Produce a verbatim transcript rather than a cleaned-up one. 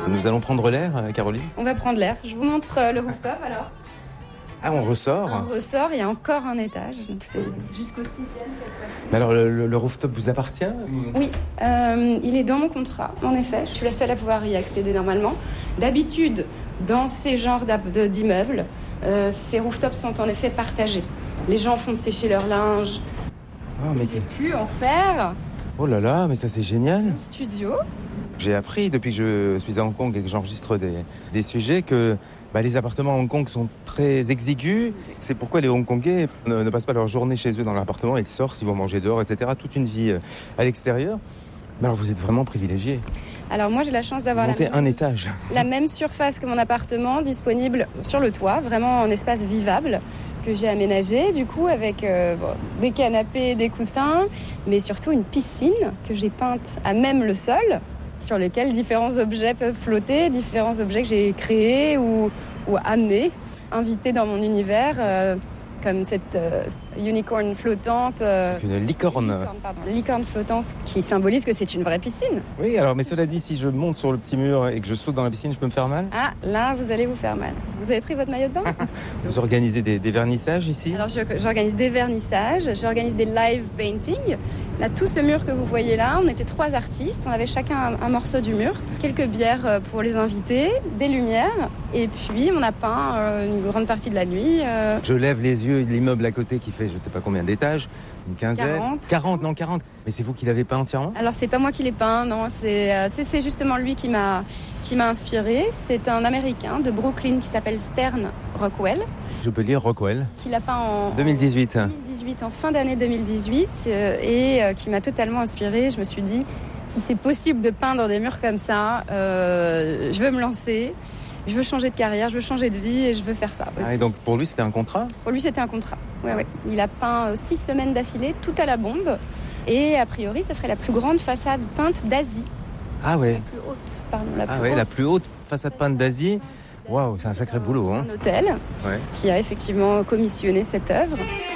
Nous allons prendre l'air, Caroline ? On va prendre l'air. Je vous montre le rooftop alors. Ah, on ressort ? On ressort, il y a encore un étage, donc c'est jusqu'au sixième cette fois-ci. Mais alors, le, le rooftop vous appartient ? Oui, euh, il est dans mon contrat, en effet. Je suis la seule à pouvoir y accéder normalement. D'habitude, dans ces genres d'immeubles, euh, ces rooftops sont en effet partagés. Les gens font sécher leur linge. Oh, mais J'ai pu en faire. Oh là là, mais ça c'est génial. Mon studio. J'ai appris depuis que je suis à Hong Kong et que j'enregistre des, des sujets que bah, les appartements à Hong Kong sont très exigus. C'est pourquoi les Hongkongais ne, ne passent pas leur journée chez eux dans l'appartement. Ils sortent, ils vont manger dehors, et cetera. Toute une vie à l'extérieur. Mais alors vous êtes vraiment privilégié. Alors moi j'ai la chance d'avoir la même, un étage. la même surface que mon appartement, disponible sur le toit, vraiment en espace vivable que j'ai aménagé du coup avec euh, bon, des canapés, des coussins, mais surtout une piscine que j'ai peinte à même le sol, sur lequel différents objets peuvent flotter, différents objets que j'ai créés ou, ou amenés, invités dans mon univers. Euh, comme cette euh, unicorn flottante. Euh, une licorne. licorne pardon, licorne flottante qui symbolise que c'est une vraie piscine. Oui, alors, mais cela dit, si je monte sur le petit mur et que je saute dans la piscine, je peux me faire mal ? Ah, là, vous allez vous faire mal. Vous avez pris votre maillot de bain ? Vous organisez des, des vernissages ici ? Alors, je, j'organise des vernissages, j'organise des live paintings. Là, tout ce mur que vous voyez là, on était trois artistes, on avait chacun un, un morceau du mur, quelques bières pour les invités, des lumières, et puis on a peint euh, une grande partie de la nuit. Euh... Je lève les yeux de l'immeuble à côté qui fait je ne sais pas combien d'étages, une quinzaine. quarante. quarante, non quarante. Mais c'est vous qui l'avez peint entièrement ? Alors c'est pas moi qui l'ai peint, non, c'est, euh, c'est, c'est justement lui qui m'a, qui m'a inspiré. C'est un Américain de Brooklyn qui s'appelle Stern Rockwell. Je peux lire Rockwell. Qui l'a peint en deux mille dix-huit. En deux mille dix-huit, en fin d'année deux mille dix-huit, euh, et euh, qui m'a totalement inspirée. Je me suis dit, si c'est possible de peindre des murs comme ça, euh, je veux me lancer. Je veux changer de carrière, je veux changer de vie et je veux faire ça aussi. Ah, et donc pour lui, c'était un contrat ? Pour lui, c'était un contrat. Ouais, ouais. Il a peint six semaines d'affilée, tout à la bombe. Et a priori, ça serait la plus grande façade peinte d'Asie. Ah ouais. La plus haute, pardon. La ah plus ouais, haute. la plus haute façade peinte d'Asie. Waouh, c'est un sacré boulot. Hein. Un hôtel ouais. qui a effectivement commissionné cette œuvre.